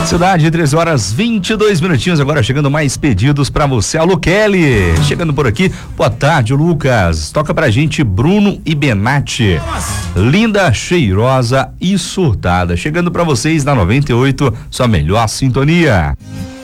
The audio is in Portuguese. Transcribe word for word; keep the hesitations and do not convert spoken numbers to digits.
Cidade, três horas vinte e dois minutinhos, agora chegando mais pedidos pra você. Alô, Kelly, chegando por aqui. Boa tarde, Lucas. Toca pra gente Bruno e Benatti. Linda, cheirosa e surtada. Chegando pra vocês na noventa e oito, sua melhor sintonia.